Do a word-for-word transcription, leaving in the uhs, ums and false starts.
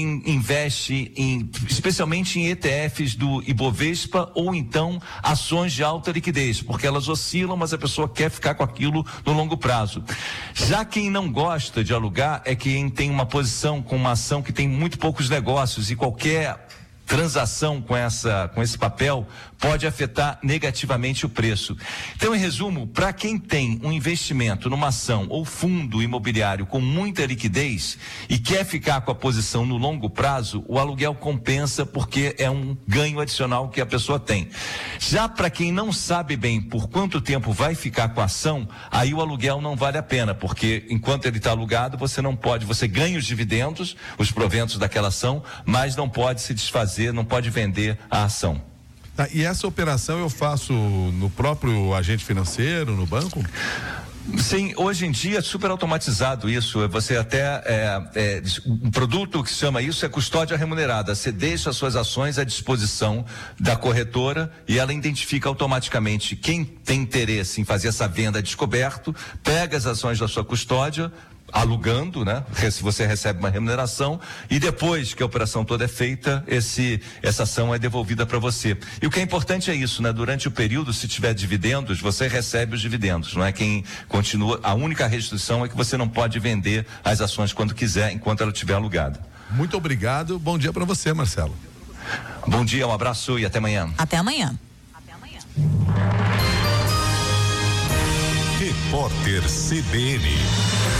investe em, especialmente em E T Fs do Ibovespa ou então ações de alta liquidez, porque elas oscilam, mas a pessoa quer ficar com aquilo no longo prazo. Já quem não gosta de alugar é quem tem uma posição com uma ação que tem muito poucos negócios e qualquer transação com essa, com esse papel pode afetar negativamente o preço. Então, em resumo, para quem tem um investimento numa ação ou fundo imobiliário com muita liquidez e quer ficar com a posição no longo prazo, o aluguel compensa porque é um ganho adicional que a pessoa tem. Já para quem não sabe bem por quanto tempo vai ficar com a ação, aí o aluguel não vale a pena, porque enquanto ele está alugado, você não pode, você ganha os dividendos, os proventos daquela ação, mas não pode se desfazer, não pode vender a ação. Tá, e essa operação eu faço no próprio agente financeiro, no banco? Sim, hoje em dia é super automatizado isso. Você até é, é, um produto que se chama isso é custódia remunerada. Você deixa as suas ações à disposição da corretora e ela identifica automaticamente quem tem interesse em fazer essa venda descoberto, pega as ações da sua custódia, alugando, né? Se você recebe uma remuneração e depois que a operação toda é feita, esse, essa ação é devolvida para você. E o que é importante é isso, né? Durante o período, se tiver dividendos, você recebe os dividendos, não é quem continua, a única restrição é que você não pode vender as ações quando quiser, enquanto ela estiver alugada. Muito obrigado, bom dia para você, Marcelo. Bom dia, um abraço e até amanhã. Até amanhã. Até amanhã. Repórter C B N.